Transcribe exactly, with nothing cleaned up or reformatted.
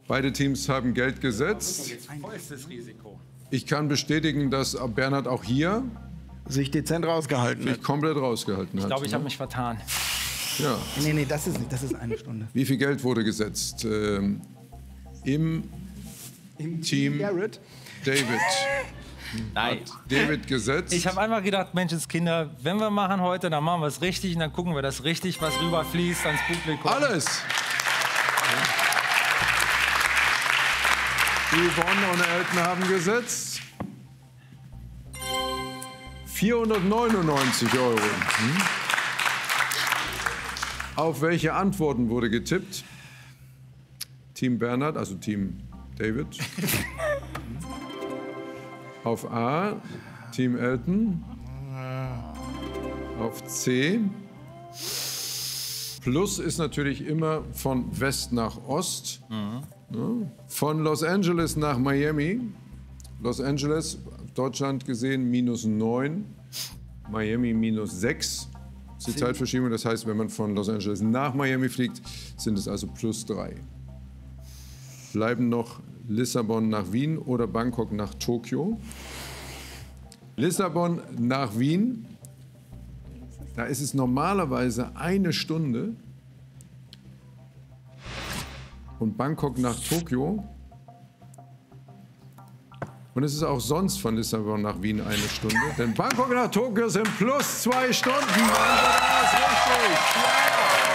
Beide Teams haben Geld gesetzt. Vollstes Risiko. Ich kann bestätigen, dass Bernhard auch hier sich dezent rausgehalten sich hat. komplett rausgehalten hat. Ich glaube, ich habe mich vertan. Ja. Nee, nee, das ist nicht. Das ist eine Stunde. Wie viel Geld wurde gesetzt ähm, im, Im Team Garrett. David? Nein. Hat David gesetzt? Ich habe einfach gedacht, Menschenskinder, wenn wir machen heute, dann machen wir es richtig und dann gucken wir, dass richtig was rüberfließt ans Publikum. Alles! Yvonne und Elton haben gesetzt. vierhundertneunundneunzig Euro. Hm. Auf welche Antworten wurde getippt? Team Bernhard, also Team David. Auf A, Team Elton. Auf C. Plus ist natürlich immer von West nach Ost. Mhm. Ja. Von Los Angeles nach Miami. Los Angeles, Deutschland gesehen, minus neun. Miami minus sechs. Das ist die Zeitverschiebung. Das heißt, wenn man von Los Angeles nach Miami fliegt, sind es also plus drei. Bleiben noch Lissabon nach Wien oder Bangkok nach Tokio. Lissabon nach Wien, da ist es normalerweise eine Stunde. Und Bangkok nach Tokio. Und es ist auch sonst von Lissabon nach Wien eine Stunde. Denn Bangkok nach Tokio sind plus zwei Stunden. Und das ist richtig. Ja.